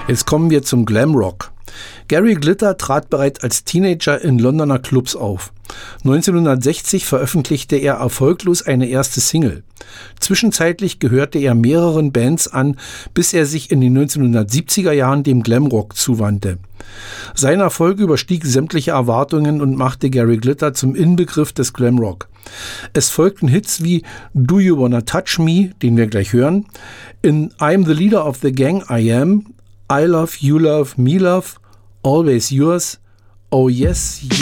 Jetzt kommen wir zum Glamrock. Gary Glitter trat bereits als Teenager in Londoner Clubs auf. 1960 veröffentlichte er erfolglos eine erste Single. Zwischenzeitlich gehörte er mehreren Bands an, bis er sich in den 1970er Jahren dem Glamrock zuwandte. Sein Erfolg überstieg sämtliche Erwartungen und machte Gary Glitter zum Inbegriff des Glamrock. Es folgten Hits wie Do You Wanna Touch Me, den wir gleich hören, in I'm the Leader of the Gang, I Am, I Love, You Love, Me Love, Always Yours, Oh Yes,